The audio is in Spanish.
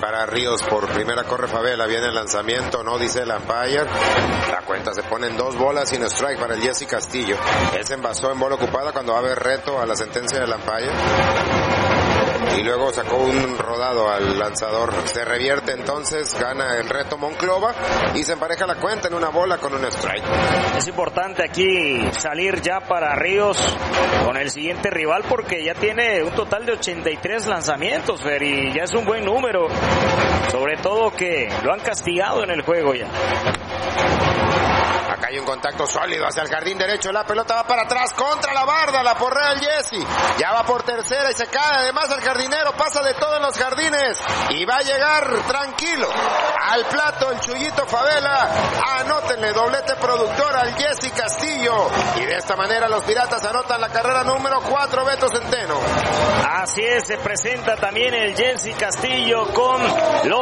para Ríos por primera, corre Favela, viene el lanzamiento, no dice el umpire. La cuenta se pone en 2 bolas sin strike para el Jesse Castillo. Él se envasó en bola ocupada cuando va a haber reto a la sentencia del umpire. Y luego sacó un rodado al lanzador. Se revierte entonces, gana el reto Monclova y se empareja la cuenta en 1 bola con un strike. Es importante aquí salir ya para Ríos con el siguiente rival porque ya tiene un total de 83 lanzamientos, Fer, y ya es un buen número. Sobre todo que lo han castigado en el juego ya. Acá hay un contacto sólido hacia el jardín derecho, la pelota va para atrás contra la barda, la porrea el Jesse, ya va por tercera y se cae, además el jardinero pasa de todo en los jardines y va a llegar tranquilo al plato el Chuyito Favela. Anótenle doblete productor al Jesse Castillo y de esta manera los Piratas anotan la carrera número 4, Beto Centeno. Así es, se presenta también el Jesse Castillo con los